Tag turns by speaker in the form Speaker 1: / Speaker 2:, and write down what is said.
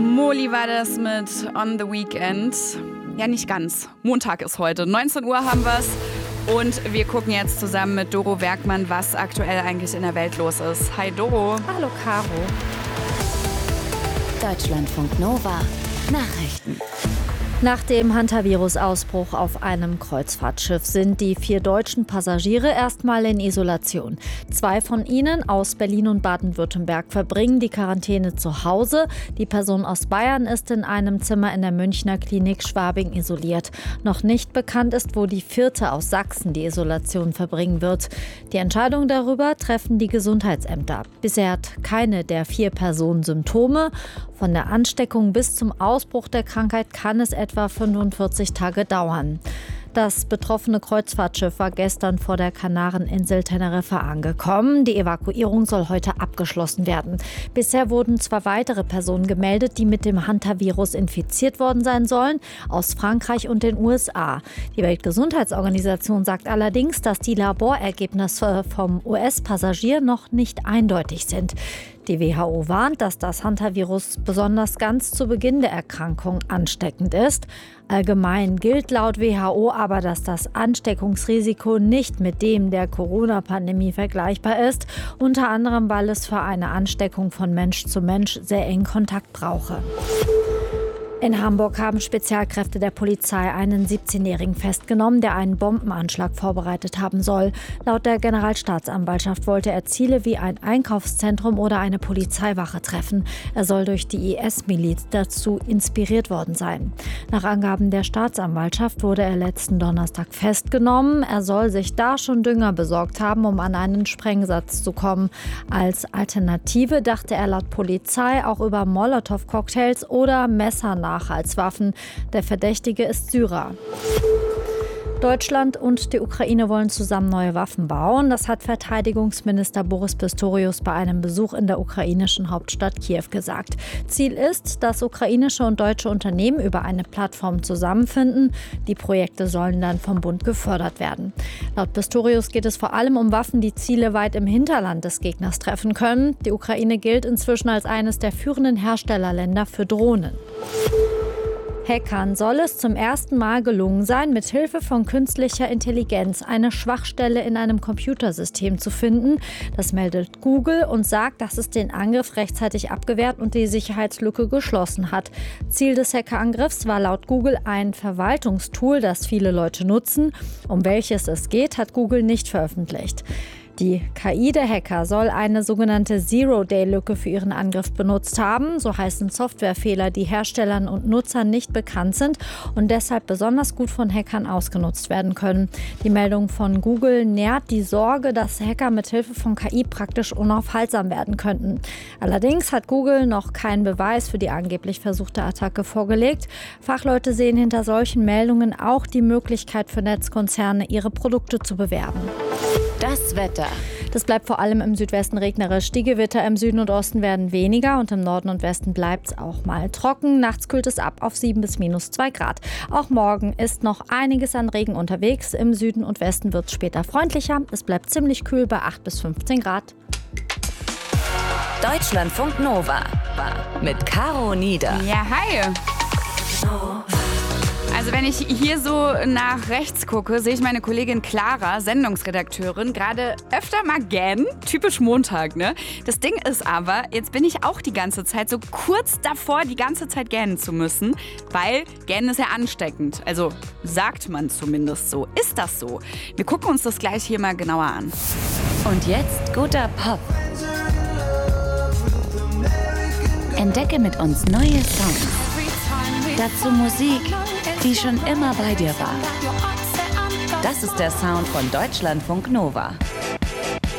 Speaker 1: Moli war das mit On the Weekend. Ja, nicht ganz. Montag ist heute. 19 Uhr haben wir's. Und wir gucken jetzt zusammen mit Doro Werkmann, was aktuell eigentlich in der Welt los ist. Hi Doro.
Speaker 2: Hallo Caro.
Speaker 3: Deutschlandfunk Nova. Nachrichten.
Speaker 2: Nach dem Hantavirus-Ausbruch auf einem Kreuzfahrtschiff sind die 4 deutschen Passagiere erstmal in Isolation. 2 von ihnen aus Berlin und Baden-Württemberg verbringen die Quarantäne zu Hause. Die Person aus Bayern ist in einem Zimmer in der Münchner Klinik Schwabing isoliert. Noch nicht bekannt ist, wo die 4. aus Sachsen die Isolation verbringen wird. Die Entscheidung darüber treffen die Gesundheitsämter. Bisher hat keine der 4 Personen Symptome. Von der Ansteckung bis zum Ausbruch der Krankheit kann es etwa 45 Tage dauern. Das betroffene Kreuzfahrtschiff war gestern vor der Kanareninsel Teneriffa angekommen. Die Evakuierung soll heute abgeschlossen werden. Bisher wurden 2 weitere Personen gemeldet, die mit dem Hantavirus infiziert worden sein sollen, aus Frankreich und den USA. Die Weltgesundheitsorganisation sagt allerdings, dass die Laborergebnisse vom US-Passagier noch nicht eindeutig sind. Die WHO warnt, dass das Hantavirus besonders ganz zu Beginn der Erkrankung ansteckend ist. Allgemein gilt laut WHO aber, dass das Ansteckungsrisiko nicht mit dem der Corona-Pandemie vergleichbar ist, unter anderem, weil es für eine Ansteckung von Mensch zu Mensch sehr engen Kontakt brauche. In Hamburg haben Spezialkräfte der Polizei einen 17-Jährigen festgenommen, der einen Bombenanschlag vorbereitet haben soll. Laut der Generalstaatsanwaltschaft wollte er Ziele wie ein Einkaufszentrum oder eine Polizeiwache treffen. Er soll durch die IS-Miliz dazu inspiriert worden sein. Nach Angaben der Staatsanwaltschaft wurde er letzten Donnerstag festgenommen. Er soll sich da schon Dünger besorgt haben, um an einen Sprengsatz zu kommen. Als Alternative dachte er laut Polizei auch über Molotow-Cocktails oder Messer nach als Waffen. Der Verdächtige ist Syrer. Deutschland und die Ukraine wollen zusammen neue Waffen bauen. Das hat Verteidigungsminister Boris Pistorius bei einem Besuch in der ukrainischen Hauptstadt Kiew gesagt. Ziel ist, dass ukrainische und deutsche Unternehmen über eine Plattform zusammenfinden. Die Projekte sollen dann vom Bund gefördert werden. Laut Pistorius geht es vor allem um Waffen, die Ziele weit im Hinterland des Gegners treffen können. Die Ukraine gilt inzwischen als eines der führenden Herstellerländer für Drohnen. Hackern soll es zum ersten Mal gelungen sein, mit Hilfe von künstlicher Intelligenz eine Schwachstelle in einem Computersystem zu finden. Das meldet Google und sagt, dass es den Angriff rechtzeitig abgewehrt und die Sicherheitslücke geschlossen hat. Ziel des Hackerangriffs war laut Google ein Verwaltungstool, das viele Leute nutzen. Um welches es geht, hat Google nicht veröffentlicht. Die KI der Hacker soll eine sogenannte Zero-Day-Lücke für ihren Angriff benutzt haben. So heißen Softwarefehler, die Herstellern und Nutzern nicht bekannt sind und deshalb besonders gut von Hackern ausgenutzt werden können. Die Meldung von Google nährt die Sorge, dass Hacker mit Hilfe von KI praktisch unaufhaltsam werden könnten. Allerdings hat Google noch keinen Beweis für die angeblich versuchte Attacke vorgelegt. Fachleute sehen hinter solchen Meldungen auch die Möglichkeit für Netzkonzerne, ihre Produkte zu bewerben.
Speaker 3: Das Wetter.
Speaker 2: Das bleibt vor allem im Südwesten regnerisch. Die Gewitter im Süden und Osten werden weniger und im Norden und Westen bleibt es auch mal trocken. Nachts kühlt es ab auf 7 bis -2 Grad. Auch morgen ist noch einiges an Regen unterwegs. Im Süden und Westen wird es später freundlicher. Es bleibt ziemlich kühl bei 8 bis 15 Grad.
Speaker 3: Deutschlandfunk Nova mit Caro Nieder.
Speaker 1: Ja, hi. Also wenn ich hier so nach rechts gucke, sehe ich meine Kollegin Clara, Sendungsredakteurin, gerade öfter mal gähnen. Typisch Montag, ne? Das Ding ist aber, jetzt bin ich auch die ganze Zeit so kurz davor, die ganze Zeit gähnen zu müssen, weil Gähnen ist ja ansteckend. Also sagt man zumindest so. Ist das so? Wir gucken uns das gleich hier mal genauer an.
Speaker 3: Und jetzt guter Pop. Entdecke mit uns neue Songs. Dazu Musik, die schon immer bei dir war. Das ist der Sound von Deutschlandfunk Nova.